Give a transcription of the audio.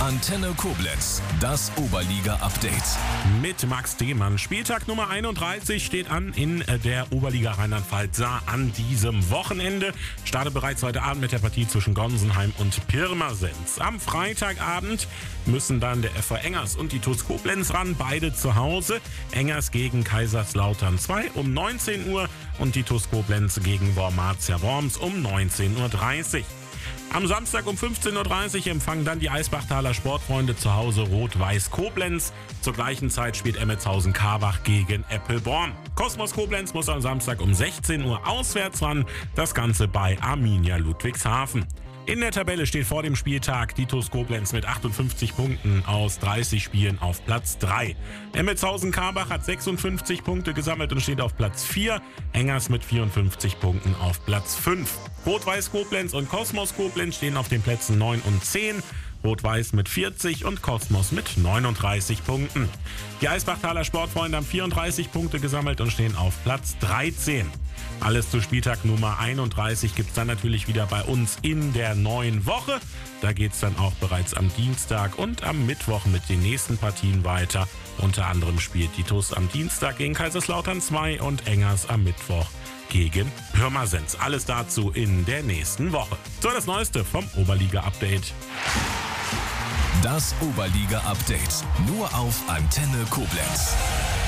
Antenne Koblenz, das Oberliga-Update. Mit Max Demann. Spieltag Nummer 31 steht an in der Oberliga Rheinland-Pfalz an diesem Wochenende. Startet bereits heute Abend mit der Partie zwischen Gonsenheim und Pirmasens. Am Freitagabend müssen dann der FV Engers und die TuS Koblenz ran, beide zu Hause. Engers gegen Kaiserslautern 2 um 19 Uhr und die TuS Koblenz gegen Wormatia Worms um 19:30 Uhr. Am Samstag um 15:30 Uhr empfangen dann die Eisbachtaler Sportfreunde zu Hause Rot-Weiß Koblenz. Zur gleichen Zeit spielt Emmetshausen-Karbach gegen Eppelborn. Kosmos Koblenz muss am Samstag um 16 Uhr auswärts ran, das Ganze bei Arminia Ludwigshafen. In der Tabelle steht vor dem Spieltag die TuS Koblenz mit 58 Punkten aus 30 Spielen auf Platz 3. Emmetshausen-Karbach hat 56 Punkte gesammelt und steht auf Platz 4. Engers mit 54 Punkten auf Platz 5. Rot-Weiß Koblenz und Kosmos Koblenz stehen auf den Plätzen 9 und 10. Rot-Weiß mit 40 und Kosmos mit 39 Punkten. Die Eisbachtaler Sportfreunde haben 34 Punkte gesammelt und stehen auf Platz 13. Alles zu Spieltag Nummer 31 gibt es dann natürlich wieder bei uns in der neuen Woche. Da geht es dann auch bereits am Dienstag und am Mittwoch mit den nächsten Partien weiter. Unter anderem spielt die TuS am Dienstag gegen Kaiserslautern 2 und Engers am Mittwoch gegen Pirmasens. Alles dazu in der nächsten Woche. So, das Neueste vom Oberliga-Update. Das Oberliga-Update nur auf Antenne Koblenz.